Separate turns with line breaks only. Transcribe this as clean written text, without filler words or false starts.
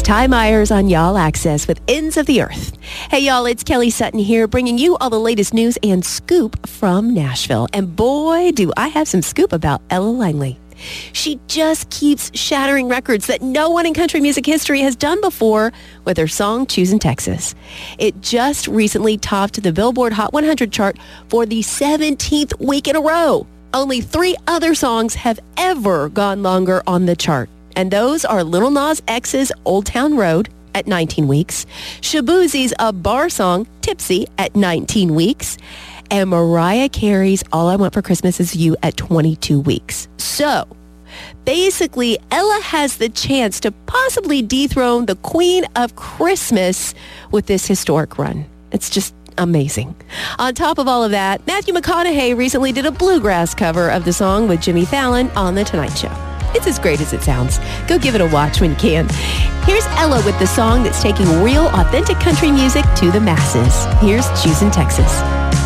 Ty Myers on Y'all Access with Ends of the Earth. Hey, y'all, it's Kelly Sutton here, bringing you all the latest news and scoop from Nashville. And boy, do I have some scoop about Ella Langley. She just keeps shattering records that no one in country music history has done before with her song, Choosin' Texas. It just recently topped the Billboard Hot 100 chart for the 17th week in a row. Only 3 other songs have ever gone longer on the chart. And those are Lil Nas X's Old Town Road at 19 weeks, Shaboozie's A Bar Song, Tipsy, at 19 weeks, and Mariah Carey's All I Want for Christmas Is You at 22 weeks. So, basically, Ella has the chance to possibly dethrone the Queen of Christmas with this historic run. It's just amazing. On top of all of that, Matthew McConaughey recently did a bluegrass cover of the song with Jimmy Fallon on The Tonight Show. It's as great as it sounds. Go give it a watch when you can. Here's Ella with the song that's taking real, authentic country music to the masses. Here's Choosin' Texas.